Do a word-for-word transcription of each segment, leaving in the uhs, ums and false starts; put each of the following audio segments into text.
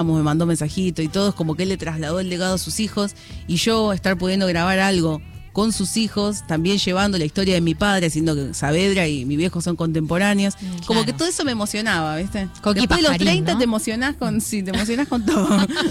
me mandó mensajito y todo, es como que él le trasladó el legado a sus hijos, y yo estar pudiendo grabar algo con sus hijos, también llevando la historia de mi padre, haciendo que Saavedra y mi viejo son contemporáneos, mm, como claro. que todo eso me emocionaba, ¿viste? Coqui Después de los treinta, ¿no? te emocionás con, sí, te emocionás con todo.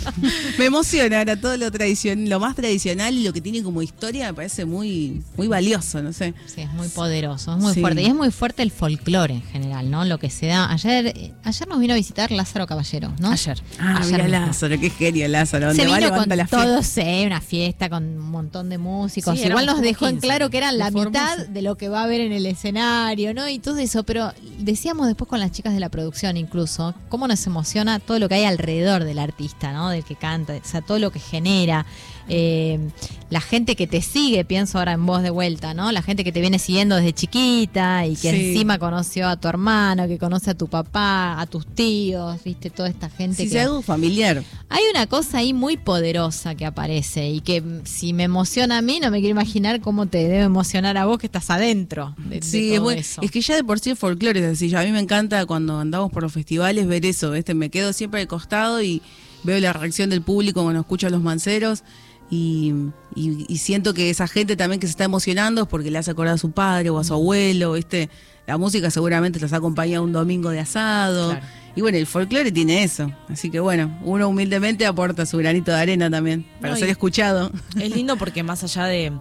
Me emociona ahora todo lo tradicional, lo más tradicional y lo que tiene como historia me parece muy, muy valioso, no sé. Sí, es muy poderoso, es muy sí. fuerte. Y es muy fuerte el folclore en general, ¿no? Lo que se da. Ayer, ayer nos vino a visitar Lázaro Caballero, ¿no? Ayer. Ah, ayer mira Lázaro, qué genio Lázaro. Se vino va, con la todo, sé, una fiesta con un montón de músicos. Sí, igual nos dejó quince, en claro que eran la mitad Formosa. de lo que va a haber en el escenario, ¿no? Y todo eso, pero decíamos después con las chicas de la producción incluso, cómo nos emociona todo lo que hay alrededor del artista, ¿no? Del que canta, o sea, todo lo que genera. Eh, la gente que te sigue, pienso ahora en vos de vuelta, ¿no? La gente que te viene siguiendo desde chiquita y que sí. encima conoció a tu hermano, que conoce a tu papá, a tus tíos, ¿viste? Toda esta gente sí, que... Sí, es algo familiar. Hay una cosa ahí muy poderosa que aparece y que si me emociona a mí, no me quiero imaginar cómo te debe emocionar a vos que estás adentro de, sí, de todo es, eso. Es que ya de por sí el folclore es así. A mí me encanta cuando andamos por los festivales ver eso, ¿viste? Me quedo siempre al costado y veo la reacción del público cuando escucho a los manceros. Y, y, y siento que esa gente también que se está emocionando es porque le hace acordar a su padre o a su abuelo, ¿viste? La música seguramente los ha acompañado un domingo de asado. Claro. Y bueno, el folclore tiene eso. Así que bueno, uno humildemente aporta su granito de arena también para no, ser escuchado. Es lindo porque más allá de,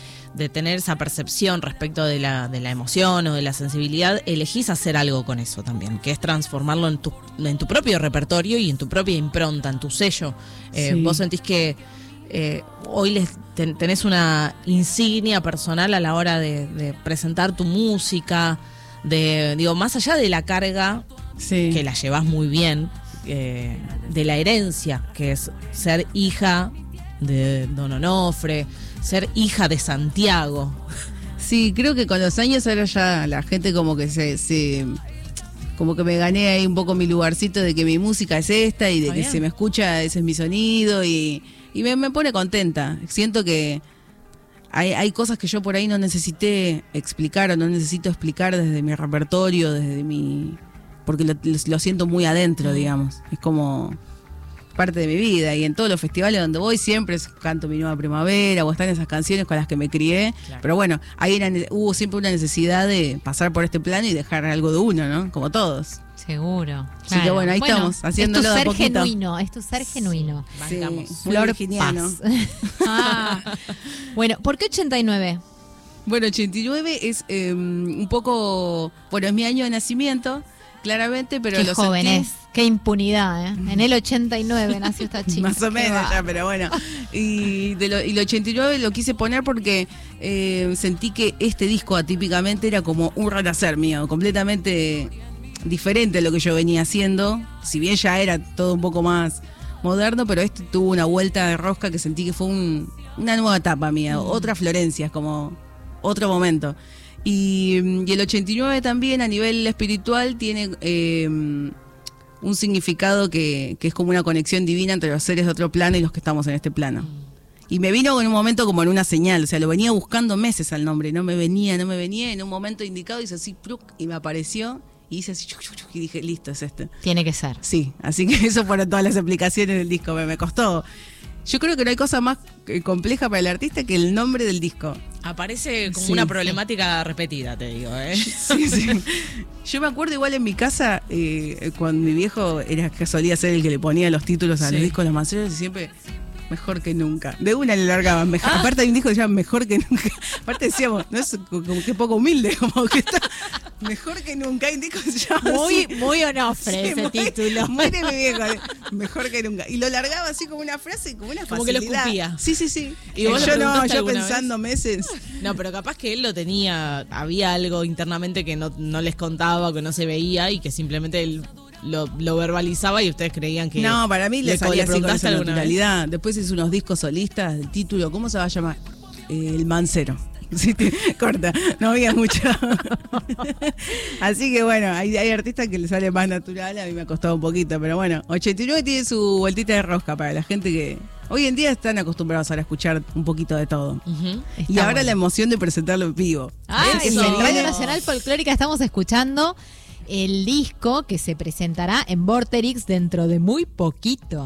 de tener esa percepción respecto de la, de la emoción o de la sensibilidad, elegís hacer algo con eso también, que es transformarlo en tu, en tu propio repertorio y en tu propia impronta, en tu sello. Eh, sí. Vos sentís que Eh, hoy les ten, tenés una insignia personal a la hora de, de presentar tu música, de digo, más allá de la carga, sí. que la llevas muy bien, eh, de la herencia, que es ser hija de Don Onofre, ser hija de Santiago. Sí, creo que con los años ahora ya la gente como que se... se... como que me gané ahí un poco mi lugarcito de que mi música es esta y de que se me escucha, ese es mi sonido y, y me, me pone contenta. Siento que hay, hay cosas que yo por ahí no necesité explicar o no necesito explicar desde mi repertorio, desde mi... porque lo, lo siento muy adentro, digamos. Es como parte de mi vida y en todos los festivales donde voy siempre canto Mi Nueva Primavera o están esas canciones con las que me crié, claro. Pero bueno, ahí era, hubo siempre una necesidad de pasar por este plano y dejar algo de uno, ¿no? Como todos. Seguro. Así claro. que bueno, ahí bueno, estamos, haciéndolo de a poquito. Es tu ser genuino, es tu ser genuino. Sí, Flor virginiano. Ah. Bueno, ¿por qué ochenta y nueve? Bueno, ochenta y nueve es eh, un poco, bueno, es mi año de nacimiento, claramente, pero qué lo joven sentí... es. Qué impunidad, ¿eh? En el ochenta y nueve nació esta chica. Más o menos ya, pero bueno. Y de lo, y el ochenta y nueve lo quise poner porque eh, sentí que este disco atípicamente era como un renacer mío, completamente diferente a lo que yo venía haciendo. Si bien ya era todo un poco más moderno, pero este tuvo una vuelta de rosca que sentí que fue un, una nueva etapa mía, mm. otra Florencia, es como otro momento. Y, y el ochenta y nueve también a nivel espiritual tiene... Eh, un significado que, que es como una conexión divina entre los seres de otro plano y los que estamos en este plano. Y me vino en un momento como en una señal, o sea, lo venía buscando meses al nombre, no me venía, no me venía, en un momento indicado hice así, ¡pluc! Y me apareció, y hice así, ¡chuc, chuc, chuc! Y dije, listo, es este. Tiene que ser. Sí, así que eso fueron todas las aplicaciones del disco, me, me costó. Yo creo que no hay cosa más compleja para el artista que el nombre del disco. Aparece como sí, una problemática sí. repetida, te digo, ¿eh? Sí, sí. Yo me acuerdo igual en mi casa, eh, cuando mi viejo era que solía ser el que le ponía los títulos a sí. los discos de los manceros y siempre... Mejor que nunca. De una le largaban. Mejor, ah. Aparte hay un disco que se llama Mejor que nunca. Aparte decíamos, no es como que poco humilde, como que está Mejor que nunca. Hay un disco que se llama muy, así. Muy Onofre sí, ese muere, título. Muere mi viejo. Mejor que nunca. Y lo largaba así como una frase, como una como facilidad. Que lo escupía. Sí, sí, sí. Y vos yo no, yo pensando vez? meses. No, pero capaz que él lo tenía, había algo internamente que no, no les contaba, que no se veía y que simplemente él... Lo, lo verbalizaba y ustedes creían que... No, para mí le, le salía así con esa naturalidad. Vez? Después hizo unos discos solistas, el título, ¿cómo se va a llamar? Eh, el Mancero. Sí, te, corta, no había mucho. Así que bueno, hay, hay artistas que le sale más natural, a mí me ha costado un poquito, pero bueno, ochenta y nueve tiene su vueltita de rosca para la gente que... Hoy en día están acostumbrados a escuchar un poquito de todo. Uh-huh. Y ahora bueno. La emoción de presentarlo en vivo. Ah, en Radio Nacional Folclórica estamos escuchando... el disco que se presentará en Vorterix dentro de muy poquito.